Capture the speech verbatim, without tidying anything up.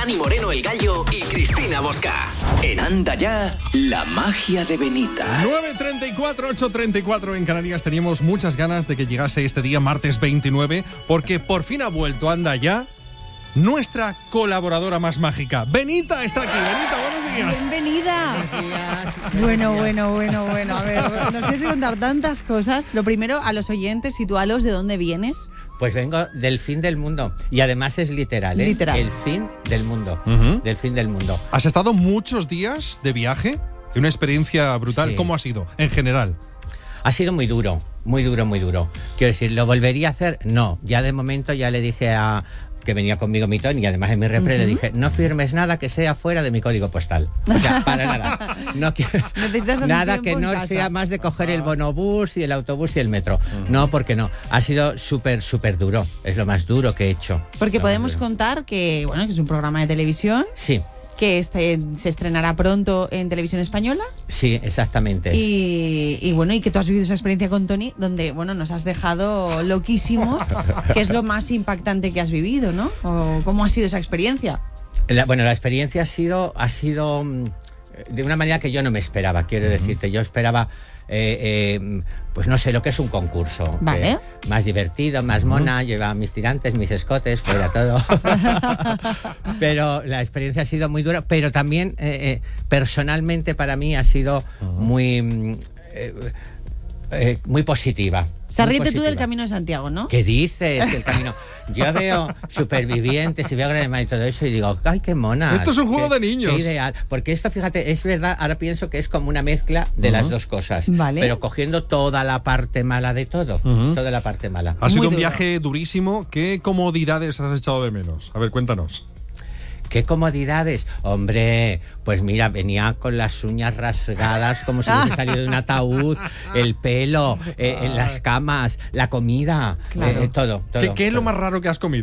Dani Moreno el Gallo y Cristina Bosca. En Anda Ya, la magia de Benita. nueve treinta y cuatro, ocho treinta y cuatro en Canarias. Teníamos muchas ganas de que llegase este día, martes veintinueve, porque por fin ha vuelto Anda Ya nuestra colaboradora más mágica. Benita está aquí. Benita, buenos días. Bienvenida. Bueno, bueno, bueno, bueno. A ver, nos tienes que contar tantas cosas. Lo primero, a los oyentes, sitúalos de dónde vienes. Pues vengo del fin del mundo. Y además es literal, ¿eh? Literal. El fin del mundo. Uh-huh. Del fin del mundo. ¿Has estado muchos días de viaje? Una experiencia brutal. Sí. ¿Cómo ha sido, en general? Ha sido muy duro, muy duro, muy duro. Quiero decir, ¿lo volvería a hacer? No. Ya de momento ya le dije a... que venía conmigo mi Tony, y además en mi repre uh-huh. le dije, no firmes nada que sea fuera de mi código postal. O sea, para nada. No quiero, nada que no sea más de coger el bonobús y el autobús y el metro. Uh-huh. No, porque no. Ha sido súper, súper duro. Es lo más duro que he hecho. Porque lo podemos contar que, bueno, que es un programa de televisión. Sí. Que este se estrenará pronto en Televisión Española. Sí, exactamente. Y, y bueno, y que tú has vivido esa experiencia con Tony, donde, bueno, nos has dejado loquísimos, que es lo más impactante que has vivido, ¿no? ¿O cómo ha sido esa experiencia? La, bueno, la experiencia ha sido, ha sido de una manera que yo no me esperaba, quiero uh-huh. decirte. Yo esperaba, eh, eh, pues no sé, lo que es un concurso. Vale. Más divertido, más mona, uh-huh. llevaba mis tirantes, mis escotes, fuera todo. Pero la experiencia ha sido muy dura, pero también eh, eh, personalmente para mí ha sido uh-huh. muy, eh, eh, muy positiva. O sea, ríete tú del Camino de Santiago, ¿no? ¿Qué dices? El camino. Yo veo Supervivientes y veo Gran Hermano y todo eso y digo, ¡ay, qué mona! Esto es un juego qué, de niños. Qué ideal. Porque esto, fíjate, es verdad, ahora pienso que es como una mezcla de uh-huh. las dos cosas. Vale. Pero cogiendo toda la parte mala de todo. Uh-huh. Toda la parte mala. Ha sido Muy un duro. viaje durísimo. ¿Qué comodidades has echado de menos? A ver, cuéntanos. ¿Qué comodidades? Hombre, pues mira, venía con las uñas rasgadas como si hubiese salido de un ataúd, el pelo, eh, las camas, la comida, claro. eh, todo, todo. ¿Qué, qué es todo. lo más raro que has comido?